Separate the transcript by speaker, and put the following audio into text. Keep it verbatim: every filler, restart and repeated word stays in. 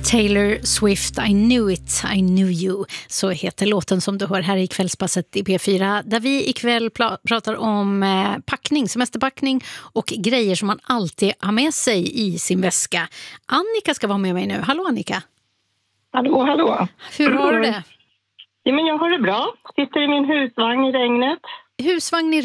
Speaker 1: Taylor Swift, I knew it, I knew you. Så heter låten som du hör här i Kvällspasset i P fyra. Där vi ikväll pl- pratar om eh, packning, semesterpackning och grejer som man alltid har med sig i sin väska. Annika ska vara med mig nu. Hallå Annika.
Speaker 2: Hallå, hallå.
Speaker 1: Hur har du det?
Speaker 2: Ja, men jag har det bra. Sitter i min husvagn i regnet.
Speaker 1: Husvagn i